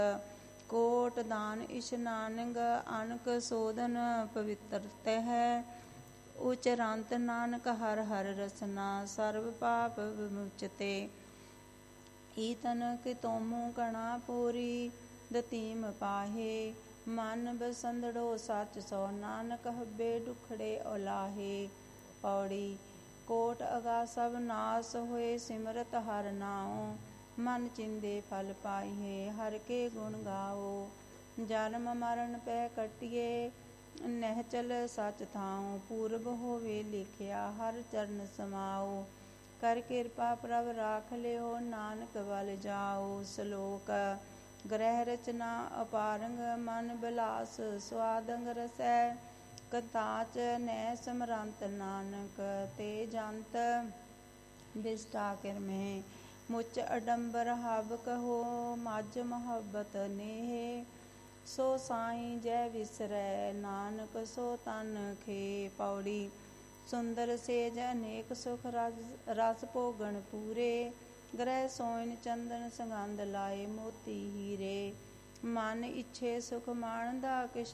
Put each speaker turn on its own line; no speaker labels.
ਕੋਟ ਦਾਨ ਇਸ਼ਨਾਨੰਗ ਅਨਕ ਸੋਧਨ ਪਵਿੱਤਰ ਤਹਿ। ਉਚਰੰਤ ਨਾਨਕ ਹਰ ਹਰ ਰਸਨਾ ਸਰਬ ਪਾਪ ਵਿਮੁਚਤੇ। ਈਤਨ ਕਿ ਤੋਮੂ ਕਣਾ ਪੂਰੀ ਦਤੀਮ ਪਾਹੇ। ਮਨ ਬਸੰਦੜੋ ਸੱਚ ਸੋ ਨਾਨਕ ਹੱਬੇ ਦੁਖੜੇ ਔਲਾਹੇ। ਪੌੜੀ ਕੋਟ ਅਗਾ ਸਭ ਨਾਸ ਹੋਏ ਸਿਮਰਤ ਹਰ ਨਾਉ। ਮਨ ਚਿੰਦੇ ਫਲ ਪਾਈਏ ਹਰ ਕੇ ਗੁਣ ਗਾਓ। ਜਨਮ ਮਰਨ ਪੈ ਕਟਿਏ ਨਿਹਚਲ ਸਚ ਥਾਉ। ਪੂਰਬ ਹੋਵੇ ਲਿਖਿਆ ਹਰ ਚਰਨ ਸਮਾਓ। ਕਰ ਕਿਰਪਾ ਪ੍ਰਭ ਰਾਖ ਲਿਓ ਨਾਨਕ ਵੱਲ ਜਾਓ। ਸ਼ਲੋਕ ਗ੍ਰਹਿ ਰਚਨਾ ਅਪਾਰੰਗ ਮਨ ਬਿਲਾਸ ਸੁਆਦੰਗ ਰਸੈ। ਕੰਤਾਚ ਨੈ ਸਮਰੰਤ ਨਾਨਕ ਤੇ ਜੰਤ ਬਿਸਟਾ ਕਿਰਮੇ। ਮੁਚ ਅਡੰਬਰ ਹਬ ਕਹੋ ਮਜ ਮੁਹੱਬਤ ਨੇਹ। ਸੋ ਸਾਈਂ ਜੈ ਵਿਸਰੈ ਨਾਨਕ ਸੋ ਤਨ ਖੇ। ਪੌੜੀ ਸੁੰਦਰ ਸੇਜ ਅਨੇਕ ਸੁਖ ਰਸ ਭੋਗਣ ਪੂਰੇ। ਗ੍ਰਹਿ ਸੋਇਨ ਚੰਦਨ ਸੁਗੰਧ ਲਾਏ ਮੋਤੀ ਹੀਰੇ। ਮਨ ਇੱਛੇ ਸੁਖ ਮਾਣਦਾ ਕਿਛ